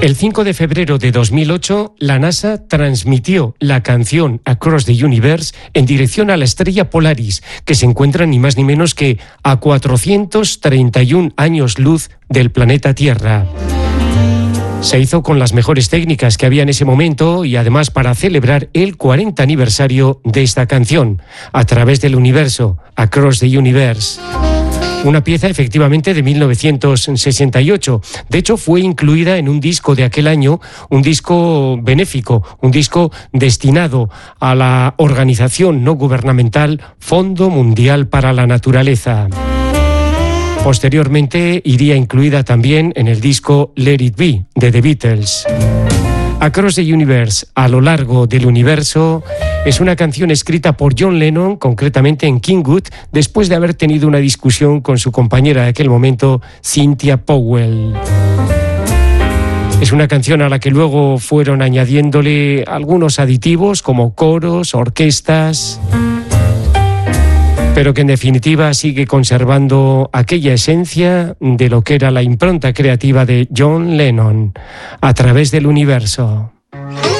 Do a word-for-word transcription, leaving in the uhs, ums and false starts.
El cinco de febrero de dos mil ocho, la NASA transmitió la canción Across the Universe en dirección a la estrella Polaris, que se encuentra ni más ni menos que a cuatrocientos treinta y un años luz del planeta Tierra. Se hizo con las mejores técnicas que había en ese momento y además para celebrar el cuarenta aniversario de esta canción, A través del universo, Across the Universe. Una pieza efectivamente de mil novecientos sesenta y ocho. De hecho, fue incluida en un disco de aquel año, un disco benéfico, un disco destinado a la organización no gubernamental Fondo Mundial para la Naturaleza. Posteriormente iría incluida también en el disco Let It Be de The Beatles. Across the Universe, a lo largo del universo, es una canción escrita por John Lennon, concretamente en Kingwood, después de haber tenido una discusión con su compañera de aquel momento, Cynthia Powell. Es una canción a la que luego fueron añadiéndole algunos aditivos como coros, orquestas, pero que en definitiva sigue conservando aquella esencia de lo que era la impronta creativa de John Lennon, A través del universo.